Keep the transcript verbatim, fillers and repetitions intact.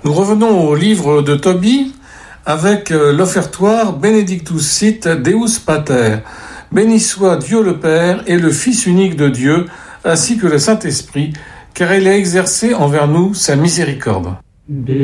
Nous revenons au livre de Tobie avec l'offertoire Benedictus sit Deus Pater. Béni soit Dieu le Père et le Fils unique de Dieu, ainsi que le Saint-Esprit, car il a exercé envers nous sa miséricorde.